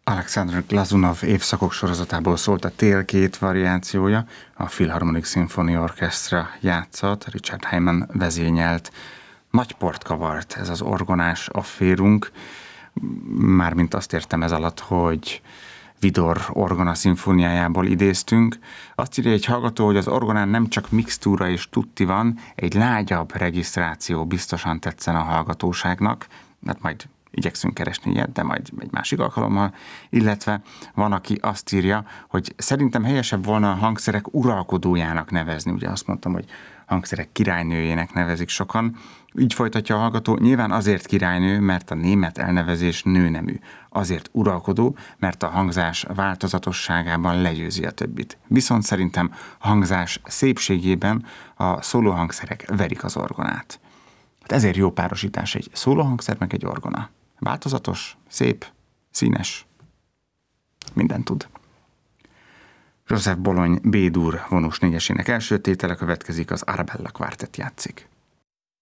Alexander Glazunov évszakok sorozatából szólt a Tél két variációja, a Philharmonic Symphony Orchestra játszott, Richard Hyman vezényelt. Nagy port kavart ez az orgonás afférunk, mármint azt értem ez alatt, hogy Widor orgona szimfóniájából idéztünk. Azt írja egy hallgató, hogy az orgonán nem csak mixtúra és tutti van, egy lágyabb regisztráció biztosan tetszen a hallgatóságnak, mert majd igyekszünk keresni ilyet, de majd egy másik alkalommal, illetve van, aki azt írja, hogy szerintem helyesebb volna a hangszerek uralkodójának nevezni. Ugye azt mondtam, hogy hangszerek királynőjének nevezik sokan. Így folytatja a hallgató, nyilván azért királynő, mert a német elnevezés nőnemű. Azért uralkodó, mert a hangzás változatosságában legyőzi a többit. Viszont szerintem a hangzás szépségében a szólóhangszerek verik az orgonát. Hát ezért jó párosítás egy szólóhangszer meg egy orgona. Változatos, szép, színes, mindent tud. József Bolony B-dur vonós négyesének első tétele következik, az Arabella kvártett játszik.